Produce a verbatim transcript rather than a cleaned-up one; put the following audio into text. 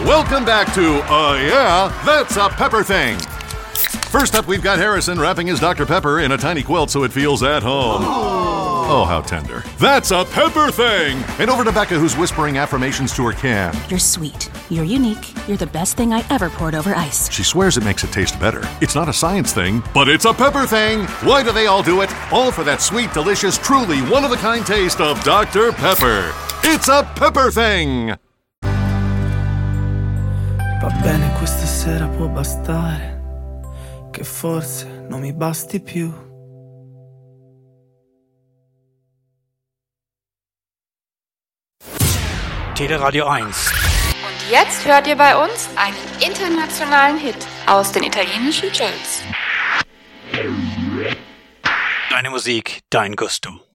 Welcome back to, uh, yeah, That's a Pepper Thing. First up, we've got Harrison wrapping his Doctor Pepper in a tiny quilt so it feels at home. Oh, how tender. That's a Pepper Thing! And over to Becca, who's whispering affirmations to her can. You're sweet. You're unique. You're the best thing I ever poured over ice. She swears it makes it taste better. It's not a science thing, but it's a pepper thing. Why do they all do it? All for that sweet, delicious, truly one-of-a-kind taste of Doctor Pepper. It's a Pepper Thing! Va bene, questa sera può bastare, che forse non mi basti più. Teleradio eins. Und jetzt hört ihr bei uns einen internationalen Hit aus den italienischen Charts. Deine Musik, dein Gusto.